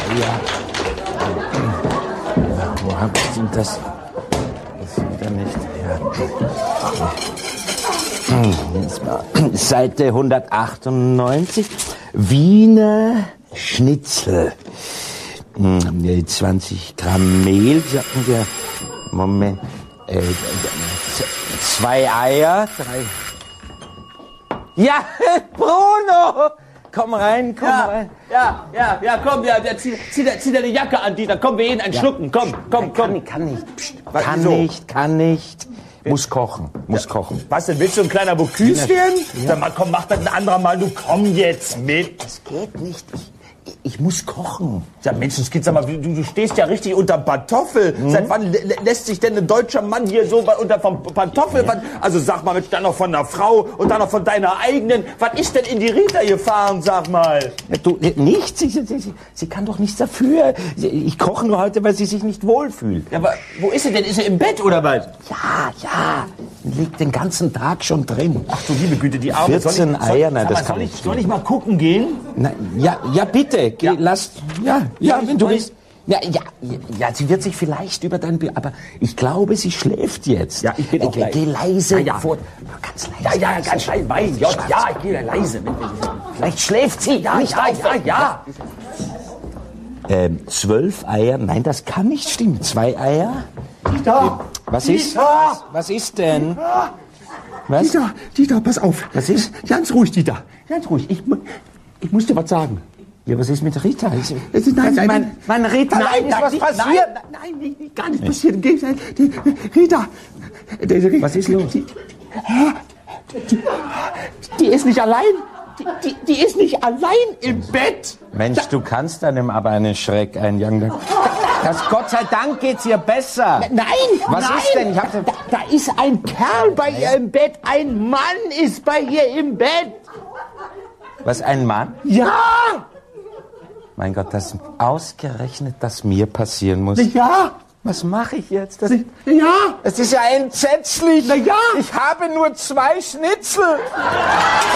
Ja. Wo hab ich denn das? Das ist wieder nicht. Ja. Seite 198. Wiener Schnitzel. 20 Gramm Mehl, sagten wir. Moment. 2 Eier, 3. Ja, Bruno! Komm rein, komm rein. Ja, komm, zieh deine Jacke an, Dieter. Komm, wir gehen einen schlucken. Komm. Kann nicht. Psst, kann nicht. Muss kochen. Was denn, willst du ein kleiner Bocuse werden? Sag mal, komm, mach das ein anderer Mal. Du komm jetzt mit. Das geht nicht. Ich muss kochen. Ja, Menschenskind, sag mal, du stehst ja richtig unterm Pantoffel. Seit wann lässt sich denn ein deutscher Mann hier so unter vom Pantoffel? Ja. Also sag mal, dann noch von einer Frau und dann noch von deiner eigenen. Was ist denn in die Rita gefahren, sag mal? Du, nichts. Sie kann doch nichts dafür. Ich koche nur heute, weil sie sich nicht wohlfühlt. Ja, aber wo ist sie denn? Ist sie im Bett oder was? Ja. Liegt den ganzen Tag schon drin. Ach du liebe Güte, die Arme. 14 Eier, nein, das kann nicht. Soll ich mal gucken gehen? Na, ja, bitte. Geh, lass. Ja, wenn du willst. Ja, sie wird sich vielleicht über aber ich glaube, sie schläft jetzt. Ja, ich bin auch Geh leise vor. Ganz leise. Ja, ganz leise. Mein Gott, ja, ich gehe leise. Vielleicht schläft sie. Ja. 12 Eier. Nein, das kann nicht stimmen. 2 Eier. Dieter! Was ist denn? Was? Dieter, pass auf. Was ist? Ganz ruhig, Dieter. Ganz ruhig. Ich muss dir was sagen. Ja, was ist mit Rita? Nein. Meine Rita, nein, ist was passiert? Nein, gar nichts passiert. Im Gegenteil, Rita. Was ist los? Die ist nicht allein. Die ist nicht allein im Bett. Mensch, du kannst einem aber einen Schreck einjagen. Gott sei Dank geht's ihr besser. Nein, Was ist denn? Da ist ein Kerl bei ihr im Bett. Ein Mann ist bei ihr im Bett. Was, ein Mann? Ja. Mein Gott, ausgerechnet das mir passieren muss. Ja. Was mache ich jetzt? Ja. Es ist ja entsetzlich. Na ja. Ich habe nur 2 Schnitzel.